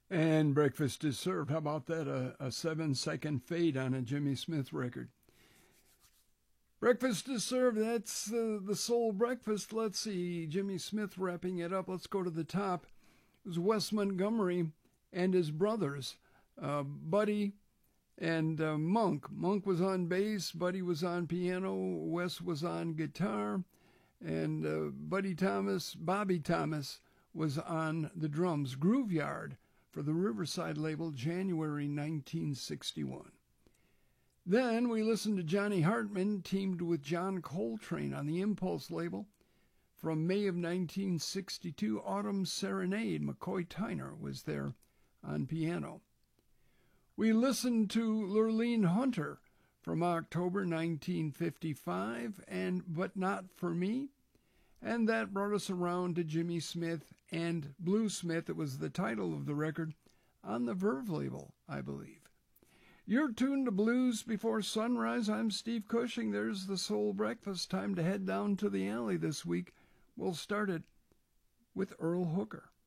And breakfast is served. How about that? A 7-second fade on a Jimmy Smith record. Breakfast is served. That's the soul breakfast. Let's see. Jimmy Smith wrapping it up. Let's go to the top. It was Wes Montgomery and his brothers, Buddy and Monk. Monk was on bass. Buddy was on piano. Wes was on guitar. And Bobby Thomas was on the drums. Grooveyard for the Riverside label, January 1961. Then we listened to Johnny Hartman teamed with John Coltrane on the Impulse label. From May of 1962, Autumn Serenade. McCoy Tyner was there on piano. We listened to Lurleen Hunter from October 1955 and But Not For Me. And that brought us around to Jimmy Smith and Bluesmith. It was the title of the record on the Verve label, I believe. You're tuned to Blues Before Sunrise. I'm Steve Cushing. There's the Soul Breakfast. Time to head down to the alley this week. We'll start it with Earl Hooker.